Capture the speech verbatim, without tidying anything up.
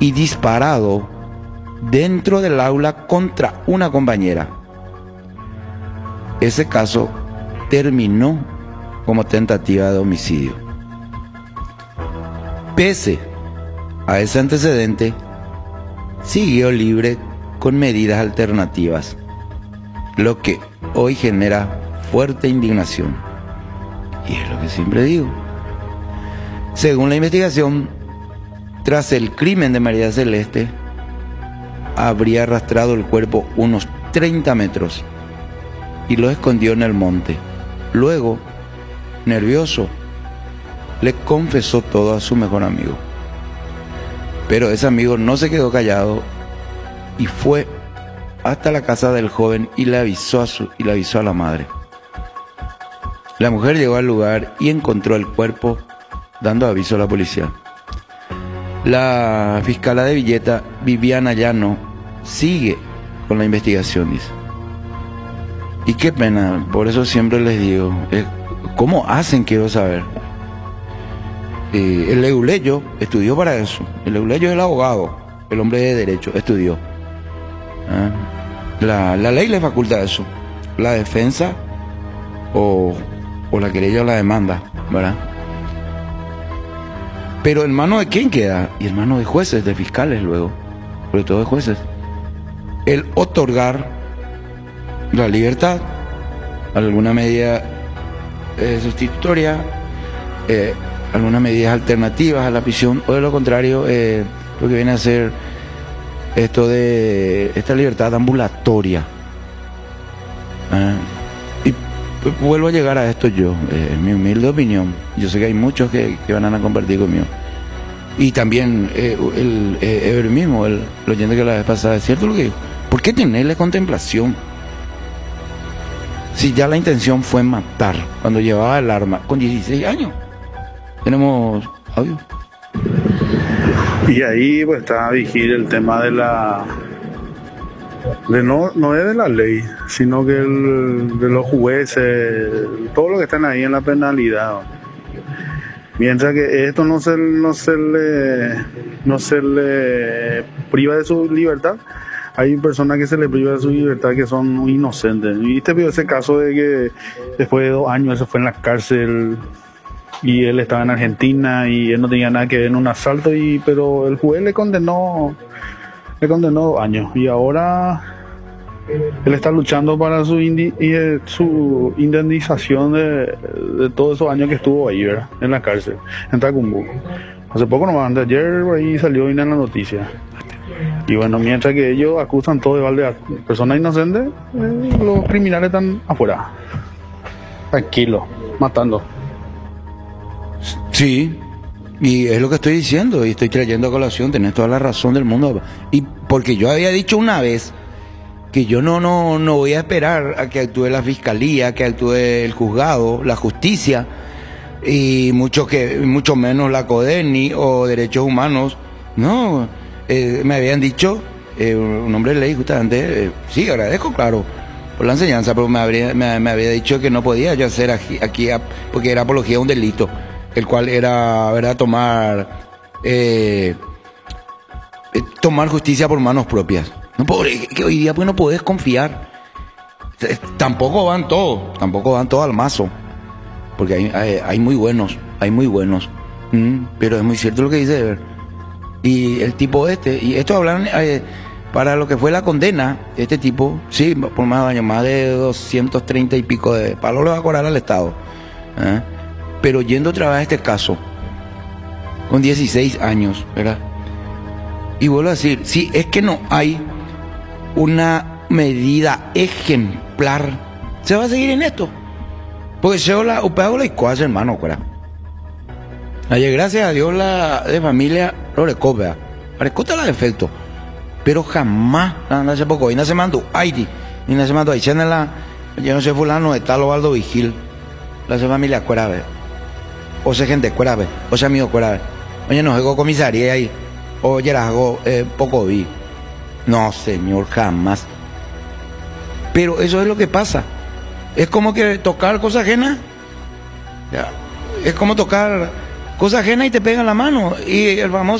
y disparado dentro del aula contra una compañera. Ese caso terminó como tentativa de homicidio. Pese a ese antecedente, siguió libre con medidas alternativas, lo que hoy genera fuerte indignación. Y es lo que siempre digo. Según la investigación, tras el crimen de María Celeste, habría arrastrado el cuerpo unos treinta metros y lo escondió en el monte. Luego, nervioso, le confesó todo a su mejor amigo. Pero ese amigo no se quedó callado y fue hasta la casa del joven y le avisó a, su, y le avisó a la madre. La mujer llegó al lugar y encontró el cuerpo, dando aviso a la policía. La fiscala de Villeta, Viviana Llano, sigue con la investigación, dice. Y qué pena, por eso siempre les digo, eh, ¿cómo hacen? Quiero saber. Eh, el Leuleyo estudió para eso. El Leuleyo es el abogado, el hombre de derecho, estudió. ¿Ah? La, la ley le faculta eso. La defensa o, o la querella o la demanda, ¿verdad? Pero ¿en manos de quién queda? Y en manos de jueces, de fiscales luego, sobre todo de jueces. El otorgar la libertad, alguna medida eh, sustitutoria, eh, algunas medidas alternativas a la prisión, o de lo contrario, eh, lo que viene a ser esto de esta libertad ambulatoria. Ah, y pues, vuelvo a llegar a esto yo, eh, en mi humilde opinión. Yo sé que hay muchos que, que van a compartir conmigo. Y también eh, el eh, Ever mismo, el, el oyente que la vez pasada, es cierto lo que dijo. ¿Por qué tenerle contemplación? Si ya la intención fue matar cuando llevaba el arma con dieciséis años. Tenemos audio. Y ahí pues está vigil el tema de la de no no es de la ley, sino que el, de los jueces, todo lo que están ahí en la penalidad. Mientras que esto no se no se le no se le priva de su libertad, hay personas que se le priva de su libertad que son inocentes. Y este vio ese caso de que después de dos años él se fue en la cárcel y él estaba en Argentina y él no tenía nada que ver en un asalto, y pero el juez le condenó le condenó dos años y ahora él está luchando para su indi, y, su indemnización de, de todos esos años que estuvo ahí, ¿verdad? En la cárcel, en Tacumbu. Hace poco nomás, antes de ayer ahí salió en la noticia. Y bueno, mientras que ellos acusan todo de balde a personas inocentes, eh, los criminales están afuera, tranquilos, matando. Sí, y es lo que estoy diciendo, y estoy trayendo a colación, tenés toda la razón del mundo. Y porque yo había dicho una vez que yo no, no, no voy a esperar a que actúe la fiscalía, que actúe el juzgado, la justicia, y mucho, que, mucho menos la CODENI o Derechos Humanos. No, eh, me habían dicho, eh, un hombre de ley justamente, eh, sí, agradezco, claro, por la enseñanza, pero me, habría, me, me había dicho que no podía yo hacer aquí, aquí porque era apología a un delito, el cual era, ¿verdad?, tomar eh, eh, tomar justicia por manos propias. No puedo, que hoy día pues no podés confiar. Tampoco van todos, tampoco van todos al mazo, porque hay, hay, hay muy buenos, hay muy buenos, mm, pero es muy cierto lo que dice Ever. Y el tipo este, y esto hablan eh, para lo que fue la condena, este tipo, sí, por más daño, más de doscientos treinta y pico de palos le va a cobrar al Estado, ¿eh? Pero yendo otra vez a este caso, con dieciséis años, ¿verdad? Y vuelvo a decir, si es que no hay una medida ejemplar, se va a seguir en esto. Porque yo la upago la igual, hermano, ¿verdad? Ayer, gracias a Dios, la de familia lo recopia, recopia la defecto, pero jamás, no hace poco, y no se mandó Haití, y no se mandó Haití, la, yo no sé, fulano de tal o Aldo Vigil, la de familia cuerave, o sea, gente cuerave, o sea, amigo cuerave, oye, no hago comisaría ahí, oye, la hago eh, poco vi, no, señor, jamás. Pero eso es lo que pasa, es como que tocar cosa ajena, ya, es como tocar cosa ajena y te pegan la mano, y el famoso